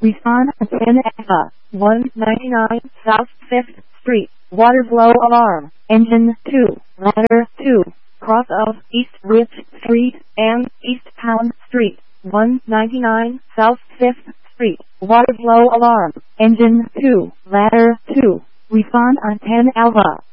Respond to 10 Alpha, 199 South 5th Street, water flow alarm, engine 2, ladder 2, cross of East Rich Street and East Pound Street, 199 South 5th Street, water flow alarm, engine 2, ladder 2. Respond on 10 Alpha.